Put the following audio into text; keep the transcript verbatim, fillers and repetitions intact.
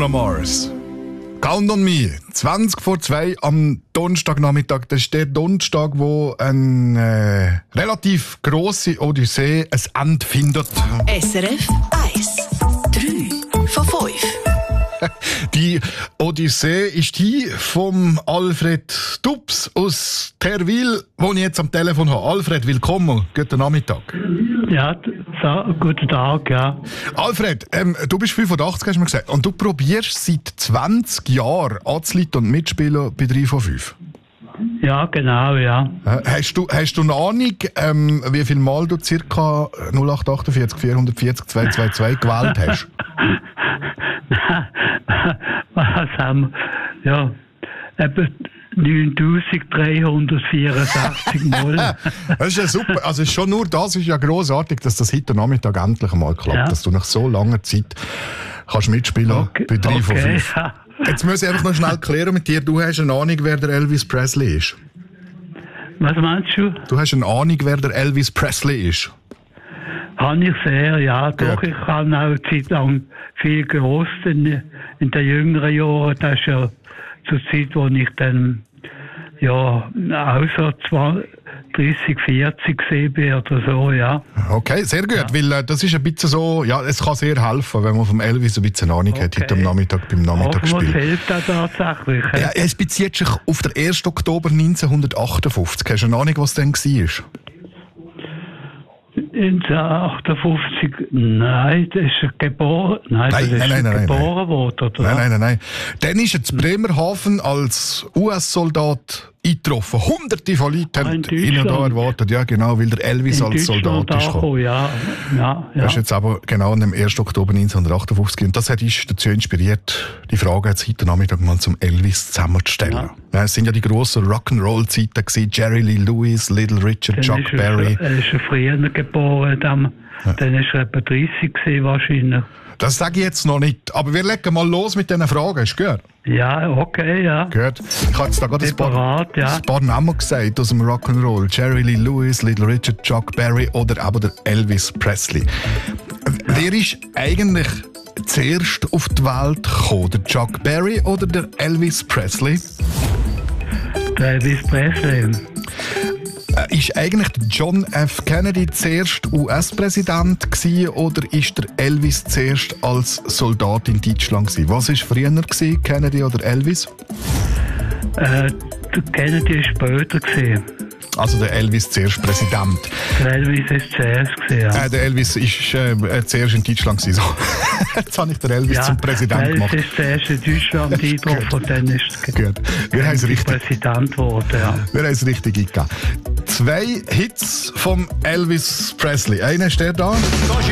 Bruno Mars. Count on me. zwanzig vor zwei am Donnerstagnachmittag. Das ist der Donnerstag, wo eine äh, relativ grosse Odyssee ein Ende findet. S R F eins. drei von fünf. Die Odyssee ist die vom Alfred Dubs aus Terwil, wo ich jetzt am Telefon habe. Alfred, willkommen. Guten Nachmittag. Ja, so, guten Tag, ja. Alfred, ähm, du bist fünfundachtzig, hast du mir gesagt, und du probierst seit zwanzig Jahren anzuleiten und mitspielen bei drei von fünf. Ja, genau, ja. Äh, hast, du, hast du eine Ahnung, ähm, wie viel Mal du ca. null acht acht vier vierhundertvierzig zweihundertzweiundzwanzig gewählt hast? Was haben wir? Ja, eben neuntausenddreihundertvierundsechzig Mal. Das ist ja super. Also schon nur das ist ja grossartig, dass das heute Nachmittag endlich einmal klappt. Ja. Dass du nach so langer Zeit kannst mitspielen okay. bei drei von okay, fünf. Ja. Jetzt muss ich einfach noch schnell klären mit dir. Du hast eine Ahnung, wer der Elvis Presley ist? Was meinst du? Du hast eine Ahnung, wer der Elvis Presley ist? Habe ich sehr, ja. Gut. Doch, ich habe auch eine Zeit lang viel gehört in, in den jüngeren Jahren. Das ist ja zur Zeit, wo ich dann ja auch so dreißig, vierzig gesehen bin oder so, ja. Okay, sehr gut, ja. weil äh, das ist ein bisschen so, ja, es kann sehr helfen, wenn man vom Elvis ein bisschen Ahnung okay. hat, heute am Nachmittag beim Nachmittagsspiel. Aber es hilft auch tatsächlich. Ja, es bezieht sich auf den ersten Oktober neunzehnhundertachtundfünfzig. Hast du eine Ahnung, was denn war? neunzehnhundertachtundfünfzig, nein, das ist geboren, nein, nein, das ist nein, nein, nein, geboren worden, oder? Nein, nein, nein, nein. Dann ist er zu Bremerhaven als U S-Soldat eingetroffen. Hunderte von Leuten haben ihn da erwartet. Ja, genau, weil der Elvis in als Soldat ist gekommen. Ja, ja, ja. Das ist jetzt aber genau am ersten Oktober neunzehnhundertachtundfünfzig. Und das hat uns dazu inspiriert, die Frage jetzt heute Nachmittag mal zum Elvis zusammenzustellen. Ja. Ja, es sind ja die grossen Rock'n'Roll-Zeiten gewesen. Jerry Lee Lewis, Little Richard, dann Chuck Berry. Er ist ja früher geboren, dann, ja. dann ist er etwa dreißig gewesen, wahrscheinlich. Das sage ich jetzt noch nicht. Aber wir legen mal los mit diesen Fragen. Ist gut? Ja, okay, ja. Gut. Ich habe jetzt da gerade ein paar, ja. ein paar Namen gesagt aus dem Rock'n'Roll. Jerry Lee Lewis, Little Richard, Chuck Berry oder aber der Elvis Presley. Ja. Wer ist eigentlich zuerst auf die Welt gekommen? Der Chuck Berry oder der Elvis Presley? Der Elvis Presley. Äh, ist eigentlich John F. Kennedy zuerst U S-Präsident gewesen, oder ist der Elvis zuerst als Soldat in Deutschland gewesen? Was war früher gewesen, Kennedy oder Elvis? Äh, der Kennedy war später gewesen. Also der Elvis zuerst Präsident. Der Elvis ist zuerst gewesen, ja. Äh, der Elvis ist äh, zuerst in Deutschland gewesen. So. Jetzt habe ich den Elvis ja, zum Präsident gemacht. Ja, der Elvis ist zuerst in Deutschland eingetroffen und dann ist Gut. Wir haben es richtig. Präsident geworden, ja. Wir haben es richtig eingegeben. Zwei Hits vom Elvis Presley. Einer ist der da.